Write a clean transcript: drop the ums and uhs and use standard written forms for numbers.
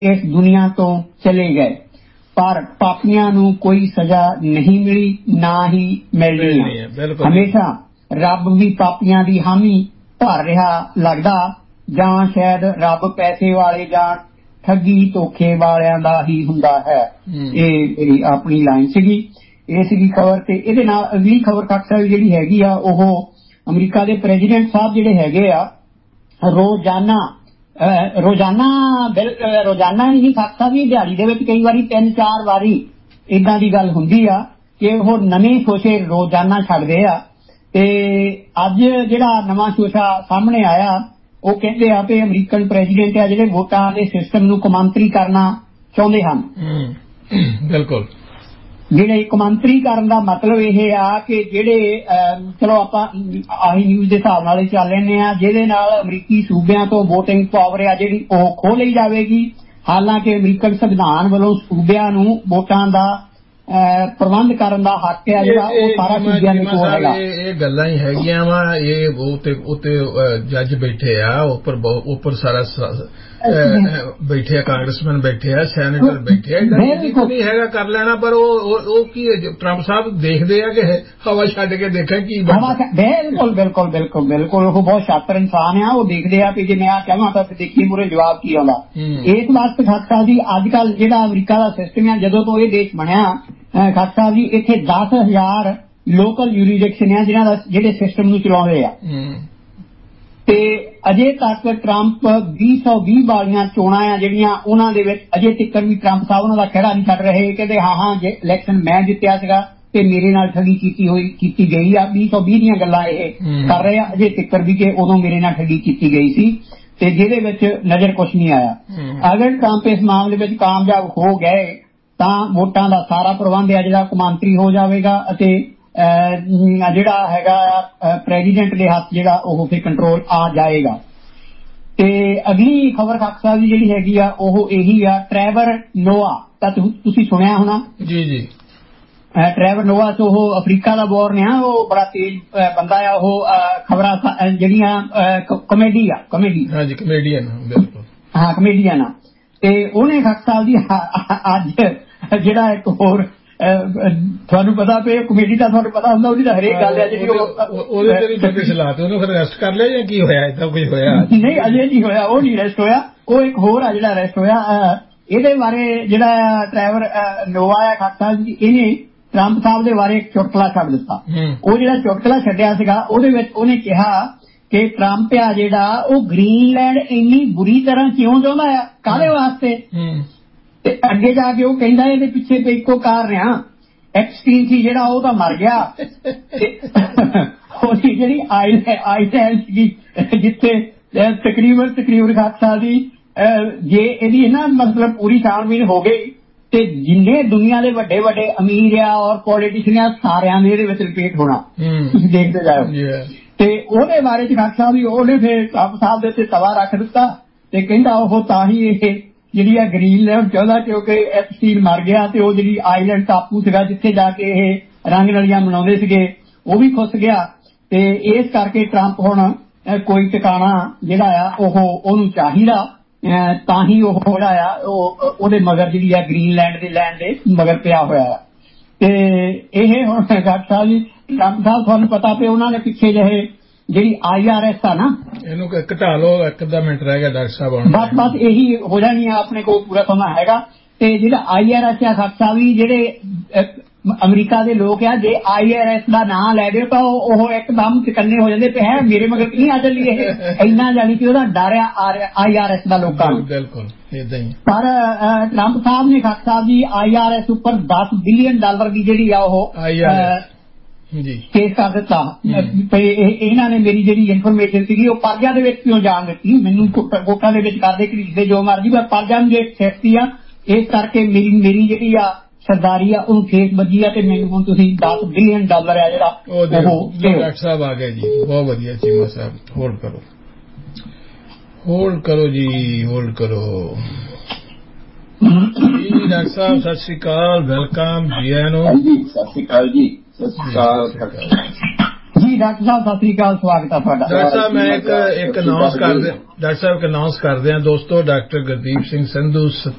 इस दुनिया तो चले गए, पर पापियां नूं कोई सजा नहीं मिली, ना ही मिलनी है। हमेशा रब भी पापियां दी हामी भर रहा लगदा, जां शायद रब पैसे वाले जां ठगी धोखे वालियां दा ही हुंदा है। ये अपनी लाइन सीगी, ये सीगी खबर। ते इहदे नाल अगली खबर खासा जिहड़ी हैगी आ ओह अमरीका दे प्रेजिडेंट साहब जिहड़े हैगे आ रोजाना ही खासा भी दिहाड़ी दे विच कई वारी 3-4 वारी इदां दी गल हुंदी आ कि ओह नਵੇਂ शोशे रोजाना छड्डदे आ। ते अज जिहड़ा नवां शोशा सामने आया ਉਹ ਕਹਿੰਦੇ ਆ ਕਿ ਅਮਰੀਕਨ ਪ੍ਰੈਜ਼ੀਡੈਂਟ ਆ ਜਿਹੜੇ ਵੋਟਾਂ ਦੇ ਸਿਸਟਮ ਨੂੰ ਕੌਮਾਂਤਰੀ ਕਰਨਾ ਚਾਹੁੰਦੇ ਹਨ। ਬਿਲਕੁਲ, ਜਿਹੜੇ ਕੌਮਾਂਤਰੀਕਰਨ ਦਾ ਮਤਲਬ ਇਹ ਆ ਕਿ ਜਿਹੜੇ ਚਲੋ ਆਪਾਂ ਆਹੀ ਨਿਊਜ਼ ਦੇ ਹਿਸਾਬ ਨਾਲ ਹੀ ਚੱਲ ਲੈਂਦੇ ਆ, ਜਿਹਦੇ ਨਾਲ ਅਮਰੀਕੀ ਸੂਬਿਆਂ ਤੋਂ ਵੋਟਿੰਗ ਪਾਵਰ ਆ ਜਿਹੜੀ ਉਹ ਖੋਹ ਲਈ ਜਾਵੇਗੀ। ਹਾਲਾਂਕਿ ਅਮਰੀਕਨ ਸੰਵਿਧਾਨ ਵੱਲੋਂ ਸੂਬਿਆਂ ਨੂੰ ਵੋਟਾਂ ਦਾ ਪ੍ਰਬੰਧ ਕਰਨ ਦਾ ਹੱਕ ਹੈ ਜਿਹੜਾ ਉਹ ਸਾਰਾ ਸੂਬਿਆਂ ਦੇ ਕੋਲ ਹੈਗਾ। ਇਹ ਗੱਲਾਂ ਹੀ ਹੈਗੀਆਂ ਵਾ, ਇਹ ਉੱਤੇ ਜੱਜ ਬੈਠੇ ਆ, ਉੱਪਰ ਸਾਰਾ ਬੈਠੇ ਆ, ਕਾਂਗਰਸਮੈਨ ਬੈਠੇ ਆ, ਸੈਨੇਟਰ ਬੈਠੇ ਆ, ਨਹੀਂ ਹੈਗਾ ਕਰ ਲੈਣਾ। ਪਰ ਉਹ ਕੀ ਟਰੰਪ ਸਾਹਿਬ ਦੇਖਦੇ ਆ ਕਿ ਹਵਾ ਛੱਡ ਕੇ ਦੇਖਾਂ ਕੀ ਬਿਲਕੁਲ ਬਿਲਕੁਲ ਬਿਲਕੁਲ ਬਿਲਕੁਲ ਉਹ ਬਹੁਤ ਸ਼ਾਤਰ ਇਨਸਾਨ ਆ। ਉਹ ਦੇਖਦੇ ਆ ਕਿ ਜੇ ਮੈਂ ਕਹਾਂ ਤਾਂ ਦੇਖੀ ਮੂਰੇ ਜਵਾਬ ਕੀ ਆਉਂਦਾ। ਇਸ ਵਾਸਤੇ ਖਾਸ ਸਾਹਿਬ ਜੀ ਅੱਜ ਕੱਲ ਜਿਹੜਾ ਅਮਰੀਕਾ ਦਾ ਸਿਸਟਮ ਆ, ਜਦੋਂ ਤੋਂ ਇਹ ਦੇਸ਼ ਬਣਿਆ ਖਾਸ ਸਾਹਿਬ ਜੀ, ਇੱਥੇ 10,000 ਲੋਕਲ ਯੂਰੀਡਿਕਸ਼ਨ ਆ ਜਿਹਨਾਂ ਦਾ ਜਿਹੜੇ ਸਿਸਟਮ ਨੂੰ ਚਲਾਉਂਦੇ ਆ। ਤੇ ਅਜੇ ਤੱਕ ਟਰੰਪ 2020 ਵਾਲੀਆਂ ਚੋਣਾਂ ਆ ਜਿਹੜੀਆਂ ਉਹਨਾਂ ਦੇ ਵਿੱਚ ਅਜੇ ਤੱਕ ਵੀ ਟਰੰਪ ਸਾਹਿਬ ਉਹਨਾਂ ਦਾ ਖਹਿੜਾ ਨਹੀਂ ਛੱਡ ਰਹੇ। ਕਹਿੰਦੇ ਹਾਂ ਜੇ ਇਲੈਕਸ਼ਨ ਮੈਂ ਜਿੱਤਿਆ ਸੀਗਾ ਤੇ ਮੇਰੇ ਨਾਲ ਠੱਗੀ ਕੀਤੀ ਗਈ ਆ। 2020 ਦੀਆਂ ਗੱਲਾਂ ਇਹ ਕਰ ਰਹੇ ਆ ਅਜੇ ਤੱਕ ਵੀ ਕਿ ਉਦੋਂ ਮੇਰੇ ਨਾਲ ਠੱਗੀ ਕੀਤੀ ਗਈ ਸੀ ਤੇ ਜਿਹਦੇ ਵਿੱਚ ਨਜ਼ਰ ਕੁਛ ਨਹੀਂ ਆਇਆ। ਅਗਰ ਟਰੰਪ ਇਸ ਮਾਮਲੇ ਵਿੱਚ ਕਾਮਯਾਬ ਹੋ ਗਏ ਤਾਂ ਵੋਟਾਂ ਦਾ ਸਾਰਾ ਪ੍ਰਬੰਧ ਆ ਜਿਹੜਾ ਕੌਮਾਂਤਰੀ ਹੋ ਜਾਵੇਗਾ ਅਤੇ ਜਿਹੜਾ ਹੈਗਾ ਪ੍ਰੈਜ਼ੀਡੈਂਟ ਦੇ ਹੱਥ ਜਿਹੜਾ ਉਹ ਫਿਰ ਕੰਟਰੋਲ ਆ ਜਾਏਗਾ। ਤੇ ਅਗਲੀ ਖਬਰ ਖਾਕ ਸਾਹਿਬ ਦੀ ਜਿਹੜੀ ਹੈਗੀ ਆ ਉਹ ਇਹੀ ਆ, ਟਰੈਵਰ ਨੋਆ ਤਾਂ ਤੁਸੀਂ ਸੁਣਿਆ ਹੋਣਾ। ਜੀ ਜੀ, ਟਰੈਵਰ ਨੋਆ ਤੋਂ ਉਹ ਅਫਰੀਕਾ ਦਾ ਬੋਰਨ ਆ, ਉਹ ਬੜਾ ਤੇਜ਼ ਬੰਦਾ ਆ। ਉਹ ਖਬਰਾਂ ਜਿਹੜੀਆਂ ਕਮੇਡੀਅਨ ਆ ਤੇ ਉਹਨੇ ਖਾਕ ਸਾਹਿਬ ਦੀ ਅੱਜ ਜਿਹੜਾ ਇੱਕ ਹੋਰ ਤੁਹਾਨੂੰ ਪਤਾ ਪਏ ਕਮੇਡੀ ਦਾ ਤੁਹਾਨੂੰ ਪਤਾ ਹੁੰਦਾ ਉਹਦੀ ਤਾਂ ਹਰੇਕ ਗੱਲ ਹੈ ਜਿਹੜੀ ਉਹਨੂੰ ਅਰੈਸਟ ਕਰ ਲਿਆ ਜਾਂ ਕੀ ਹੋਇਆ? ਏਦਾਂ ਕੁਝ ਹੋਇਆ ਨਹੀਂ, ਅਜੇ ਨਹੀਂ ਹੋਇਆ, ਉਹ ਨਹੀਂ ਅਰੈਸਟ ਹੋਇਆ। ਉਹ ਇੱਕ ਹੋਰ ਆ ਜਿਹੜਾ ਅਰੈਸਟ ਹੋਇਆ। ਇਹਦੇ ਬਾਰੇ ਜਿਹੜਾ ਟਰੈਵਰ ਨੋਵਾ ਆ ਖਾਤਾ ਜੀ, ਇਹਨੇ ਟਰੰਪ ਸਾਹਿਬ ਦੇ ਬਾਰੇ ਇੱਕ ਚੁਟਕਲਾ ਛੱਡ ਦਿੱਤਾ। ਉਹ ਜਿਹੜਾ ਚੁਟਕਲਾ ਛੱਡਿਆ ਸੀਗਾ ਉਹਦੇ ਵਿੱਚ ਉਹਨੇ ਕਿਹਾ ਕਿ ਟਰੰਪ ਆ ਜਿਹੜਾ ਉਹ ਗ੍ਰੀਨਲੈਂਡ ਇੰਨੀ ਬੁਰੀ ਤਰ੍ਹਾਂ ਕਿਉਂ ਚਾਹੁੰਦਾ ਆ, ਕਾਹਦੇ ਵਾਸਤੇ। ਤੇ ਅੱਗੇ ਜਾ ਕੇ ਉਹ ਕਹਿੰਦਾ ਇਹਦੇ ਪਿੱਛੇ ਤੇ ਇੱਕੋ ਕਾਰਨ ਆ, ਐਪਸਟੀਨ ਸੀ ਜਿਹੜਾ ਉਹ ਤਾਂ ਮਰ ਗਿਆ। ਉਹਦੀ ਜਿਹੜੀ ਆਈਲੈਂਡ ਸੀਗੀ ਜਿੱਥੇ ਤਕਰੀਬਨ ਖਾਕਸਾ ਦੀ ਜੇ ਇਹਦੀ ਨਾ ਮਤਲਬ ਪੂਰੀ ਛਾਣਬੀਣ ਹੋ ਗਈ ਤੇ ਜਿੰਨੇ ਦੁਨੀਆ ਦੇ ਵੱਡੇ ਵੱਡੇ ਅਮੀਰ ਆ ਔਰ ਪੋਲੀਟੀਸ਼ੀਅਨ ਆ ਸਾਰਿਆਂ ਨੇ ਇਹਦੇ ਵਿੱਚ ਰਿਪੀਟ ਹੋਣਾ। ਤੁਸੀਂ ਦੇਖਦੇ ਜਾਓ। ਤੇ ਉਹਦੇ ਬਾਰੇ ਚ ਖਾਕਸਾ ਵੀ ਉਹਨੇ ਫਿਰ ਟਰੰਪ ਸਾਹਿਬ ਦੇ ਉੱਤੇ ਤਵਾ ਰੱਖ ਦਿੱਤਾ ਤੇ ਕਹਿੰਦਾ ਉਹ ਤਾਂ ਹੀ ਇਹ ਜਿਹੜੀ ਆ ਗ੍ਰੀਨਲੈਂਡ ਚਾਹੁੰਦਾ ਕਿਉਂਕਿ ਐਪਸਟੀਨ ਮਰ ਗਿਆ ਤੇ ਉਹ ਜਿਹੜੀ ਆਈਲੈਂਡ ਟਾਪੂ ਸੀਗਾ ਜਿੱਥੇ ਜਾ ਕੇ ਇਹ ਰੰਗ ਨਲੀਆਂ ਮਨਾਉਂਦੇ ਸੀਗੇ ਉਹ ਵੀ ਖੁੱਸ ਗਿਆ। ਤੇ ਇਸ ਕਰਕੇ ਟਰੰਪ ਹੁਣ ਕੋਈ ਟਿਕਾਣਾ ਜਿਹੜਾ ਆ ਉਹਨੂੰ ਚਾਹੀਦਾ ਤਾਂ ਹੀ ਉਹ ਜਿਹੜਾ ਆ ਉਹਦੇ ਮਗਰ ਜਿਹੜੀ ਆ ਗ੍ਰੀਨਲੈਂਡ ਦੇ ਲੈਂਡ ਦੇ ਮਗਰ ਪਿਆ ਹੋਇਆ ਆ। ਤੇ ਇਹ ਹੁਣ ਡਾਕਟਰ ਸਾਹਿਬ ਜੀ ਟਰੰਪ ਸਾਹਿਬ ਤੁਹਾਨੂੰ ਪਤਾ ਪਿਆ ਉਹਨਾਂ ਨੇ ਪਿੱਛੇ ਜਿਹੇ ਜਿਹੜੀ IRS ਆ ਨਾ ਇਹਨੂੰ ਘਟਾ ਲਓ, ਇੱਕ ਅੱਧਾ ਮਿੰਟ ਰਹਿ ਗਿਆ ਡਾਕਟਰ ਸਾਹਿਬ। ਬਸ ਇਹੀ ਹੋ ਜਾਣੀ ਆ, ਆਪਣੇ ਕੋਲ ਪੂਰਾ ਸਮਾਂ ਹੈਗਾ। ਤੇ ਜਿਹੜਾ IRS ਆ ਖਾਕਸਾ ਵੀ ਜਿਹੜੇ ਅਮਰੀਕਾ ਦੇ ਲੋਕ ਆ ਜੇ IRS ਦਾ ਨਾਂ ਲੈ ਦਿਓ ਤਾਂ ਉਹ ਇੱਕਦਮ ਚਕੰਨੇ ਹੋ ਜਾਂਦੇ ਪਏ ਹੈ ਮੇਰੇ ਮਗਰ ਨਹੀਂ ਆ ਚੱਲੀ ਇਹ ਇੰਨਾ ਜਾਣੀ ਕਿ ਉਹਦਾ ਡਰ ਆ IRS ਦਾ ਲੋਕਾਂ ਨੂੰ। ਬਿਲਕੁਲ ਏਦਾਂ ਹੀ। ਪਰ ਟਰੰਪ ਸਾਹਿਬ ਨੇ ਖਾਕ ਸਾਹਿਬ ਜੀ IRS ਉੱਪਰ $10 ਬਿਲੀਅਨ ਦੀ ਜਿਹੜੀ ਆ ਉਹ ਕੇਸ ਕਰ ਦਿੱਤਾ। ਇਹਨਾਂ ਨੇ ਮੇਰੀ ਜਿਹੜੀ ਇਨਫੋਰਮੇਸ਼ਨ ਸੀਗੀ ਉਹ ਪਰਜਿਆਂ ਦੇ ਵਿੱਚ ਕਿਉਂ ਜਾਣ ਦਿੱਤੀ, ਮੈਨੂੰ ਕੋਟਾਂ ਦੇ ਵਿੱਚ ਕਰਦੇ ਘੜੀਸਦੇ ਜੋ ਮਰਜੀ, ਪਰ ਪਰਜਿਆਂ ਨੂੰ ਜੇ ਸੇਫਟੀ ਆ ਇਸ ਕਰਕੇ ਮੇਰੀ ਜਿਹੜੀ ਆ ਸਰਦਾਰੀ ਆ ਉਹਨੂੰ ਠੇਸ ਵੱਜੀ ਆ ਤੇ ਮੈਨੂੰ ਹੁਣ ਤੁਸੀਂ $10 ਬਿਲੀਅਨ ਆ ਜਿਹੜਾ ਉਹ ਡਾਕਟਰ ਸਾਹਿਬ ਆ ਗਏ ਜੀ। ਬਹੁਤ ਵਧੀਆ ਚੀਮਾ ਸਾਹਿਬ, ਹੋਲਡ ਕਰੋ ਜੀ ਜੀ। ਡਾਕਟਰ ਸਾਹਿਬ ਸਤਿ ਸ੍ਰੀ ਅਕਾਲ, ਵੈਲਕਮ ਜੀ ਆਇਆਂ ਨੂੰ। ਸਤਿ ਸ੍ਰੀ ਅਕਾਲ ਜੀ। ਜੀ ਡਾਕਟਰ ਸਾਹਿਬ ਸਤਿ ਸ੍ਰੀ ਅਕਾਲ, ਸਵਾਗਤ ਹੈ ਤੁਹਾਡਾ। ਡਾਕਟਰ ਸਾਹਿਬ ਮੈਂ ਇੱਕ ਅਨਾਉਂਸ ਕਰਦੇ ਹਾਂ ਦੋਸਤੋ, ਡਾਕਟਰ ਗੁਰਦੀਪ ਸਿੰਘ ਸੰਧੂ